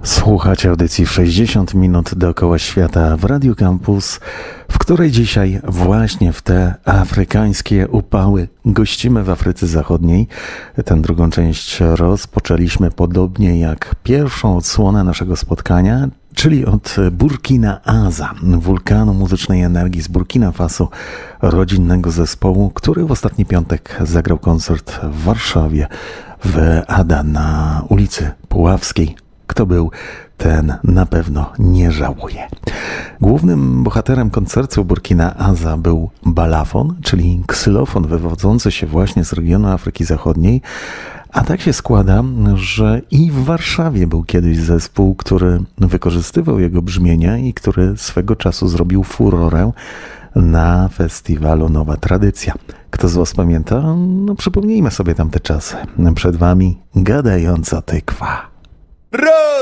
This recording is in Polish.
Słuchacie audycji 60 minut dookoła świata w Radio Campus, w której dzisiaj właśnie w te afrykańskie upały gościmy w Afryce Zachodniej. Tę drugą część rozpoczęliśmy podobnie jak pierwszą odsłonę naszego spotkania, czyli od Burkina Asa, wulkanu muzycznej energii z Burkina Faso, rodzinnego zespołu, który w ostatni piątek zagrał koncert w Warszawie w Ada na ulicy Puławskiej. Kto był, ten na pewno nie żałuje. Głównym bohaterem koncertu Burkina Asa był balafon, czyli ksylofon wywodzący się właśnie z regionu Afryki Zachodniej. A tak się składa, że i w Warszawie był kiedyś zespół, który wykorzystywał jego brzmienie i który swego czasu zrobił furorę na festiwalu Nowa Tradycja. Kto z Was pamięta? No przypomnijmy sobie tamte czasy. Przed Wami gadająca tykwa. Raz!